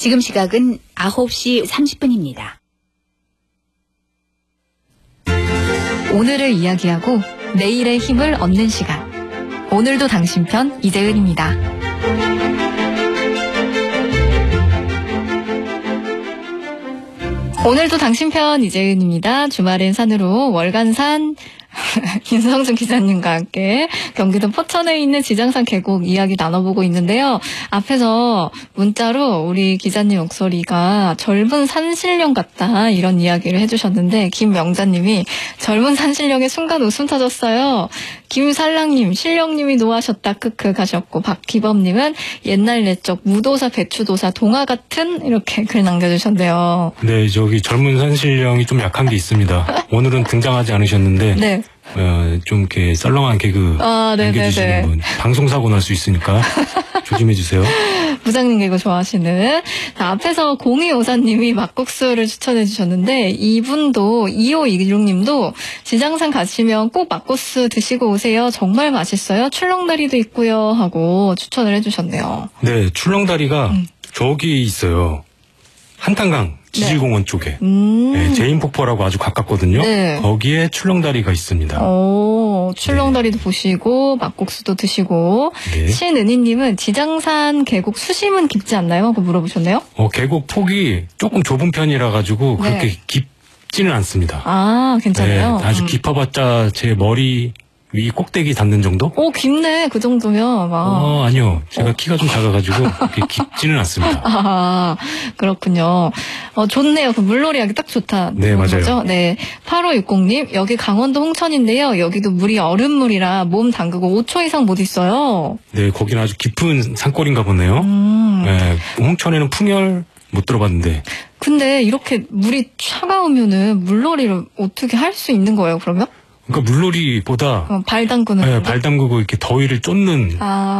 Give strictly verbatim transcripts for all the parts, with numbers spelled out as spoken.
지금 시각은 아홉 시 삼십 분입니다. 오늘을 이야기하고 내일의 힘을 얻는 시간. 오늘도 당신 편 이재은입니다. 오늘도 당신 편 이재은입니다. 주말엔 산으로 월간산 김성준 기자님과 함께 경기도 포천에 있는 지장산 계곡 이야기 나눠보고 있는데요. 앞에서 문자로 우리 기자님 목소리가 젊은 산신령 같다 이런 이야기를 해주셨는데 김명자님이 젊은 산신령에 순간 웃음 터졌어요. 김살랑님 신령님이 노하셨다 크크 하셨고 박기범님은 옛날 내적 무도사 배추도사 동화 같은 이렇게 글 남겨주셨네요. 네, 저기 젊은 산신령이 좀 약한 게 있습니다. 오늘은 등장하지 않으셨는데 네. 어, 좀 이렇게 썰렁한 개그 아, 남겨주시는 분 방송사고 날 수 있으니까 조심해 주세요. 부장님 개그 좋아하시는. 자, 앞에서 공이오사님이 막국수를 추천해 주셨는데 이분도 이오이육님도 지장산 가시면 꼭 막국수 드시고 오세요. 정말 맛있어요. 출렁다리도 있고요 하고 추천을 해주셨네요. 네, 출렁다리가 음. 저기 있어요. 한탄강 지질공원 네. 쪽에 음. 네, 제인폭포라고 아주 가깝거든요. 네. 거기에 출렁다리가 있습니다. 오, 출렁다리도 네. 보시고 막국수도 드시고. 네. 신은희님은 지장산 계곡 수심은 깊지 않나요? 하고 물어보셨네요. 어, 계곡 폭이 조금 좁은 편이라 가지고 네. 그렇게 깊지는 않습니다. 아, 괜찮아요. 네, 아주 음. 깊어봤자 제 머리 위 꼭대기 닿는 정도? 오, 깊네. 그 정도면. 와. 어, 아니요. 제가 어. 키가 좀 작아가지고 그렇게 깊지는 않습니다. 아, 그렇군요. 어, 좋네요. 그 물놀이 하기 딱 좋다. 네, 맞아요. 거죠? 네. 팔오육공님, 여기 강원도 홍천인데요. 여기도 물이 얼음물이라 몸 담그고 오 초 이상 못 있어요. 네, 거기는 아주 깊은 산골인가 보네요. 음. 네, 홍천에는 풍열 못 들어봤는데. 근데 이렇게 물이 차가우면은 물놀이를 어떻게 할 수 있는 거예요, 그러면? 그러니까 물놀이보다 어, 발 담그는 네, 발 담그고 이렇게 더위를 쫓는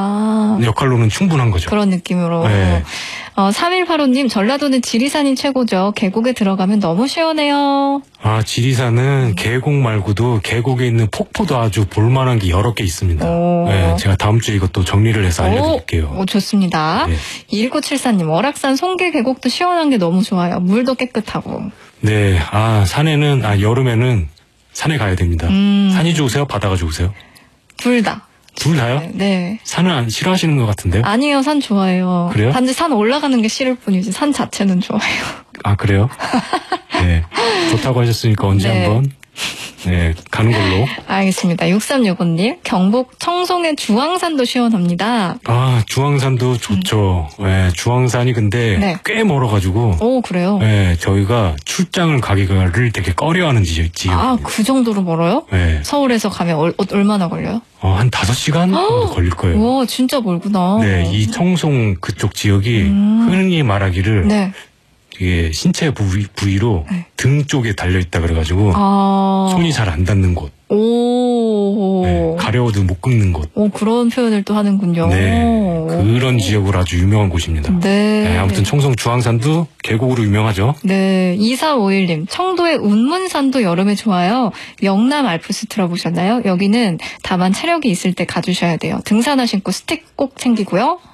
아, 역할로는 충분한 거죠. 그런 느낌으로. 네. 어, 삼일팔오님 전라도는 지리산이 최고죠. 계곡에 들어가면 너무 시원해요. 아, 지리산은 음. 계곡 말고도 계곡에 있는 폭포도 아주 볼만한 게 여러 개 있습니다. 네, 제가 다음 주에 이것도 정리를 해서 알려드릴게요. 오, 좋습니다. 네. 이일구칠사님 월악산 송계 계곡도 시원한 게 너무 좋아요. 물도 깨끗하고. 네, 아 산에는 아 여름에는 산에 가야 됩니다. 음. 산이 좋으세요? 바다가 좋으세요? 둘 다. 둘 다요? 네. 네. 산을 안 싫어하시는 것 같은데요? 아니요, 산 좋아해요. 그래요? 단지 산 올라가는 게 싫을 뿐이지 산 자체는 좋아해요. 아, 그래요? 네. 좋다고 하셨으니까 언제 네. 한번 네, 가는 걸로. 알겠습니다. 육삼육오님 경북 청송의 주황산도 시원합니다. 아, 주황산도 좋죠. 음. 네, 주황산이 근데 네. 꽤 멀어가지고. 오, 그래요? 네, 저희가 출장을 가기를 되게 꺼려하는 지역. 아, 그 정도로 멀어요? 네. 서울에서 가면 얼, 얼마나 걸려요? 어, 한 다섯 시간 정도 걸릴 거예요. 와, 진짜 멀구나. 네, 이 청송 그쪽 지역이 음. 흔히 말하기를 네. 이게 신체 부위, 부위로 네. 등 쪽에 달려있다 그래가지고 아. 손이 잘 안 닿는 곳. 오. 네, 가려워도 못 긁는 곳. 오, 그런 표현을 또 하는군요. 네, 그런 지역으로 아주 유명한 곳입니다. 네. 네, 아무튼 청송 주황산도 계곡으로 유명하죠. 네, 이사오일님 청도의 운문산도 여름에 좋아요. 영남 알프스 들어보셨나요? 여기는 다만 체력이 있을 때 가주셔야 돼요. 등산화 신고 스틱 꼭 챙기고요.